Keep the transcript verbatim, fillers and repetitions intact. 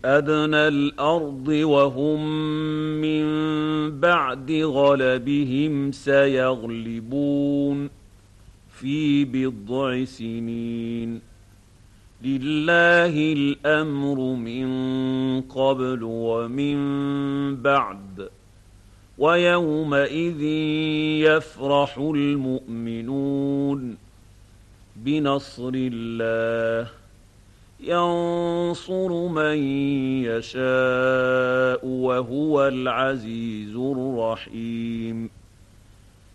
أَدْنَى الْأَرْضِ وَهُم مِّن بَعْدِ غَلَبِهِمْ سَيَغْلِبُونَ فِي بِضْعِ سِنِينَ ۗ لِلَّهِ الْأَمْرُ مِن قَبْلُ وَمِن بَعْدُ ۚ وَيَوْمَئِذٍ يَفْرَحُ الْمُؤْمِنُونَ بِنَصْرِ اللَّهِ ۚ يَنصُرُ مَن يَشَاءُ ۖ وَهُوَ الْعَزِيزُ الرَّحِيمُ.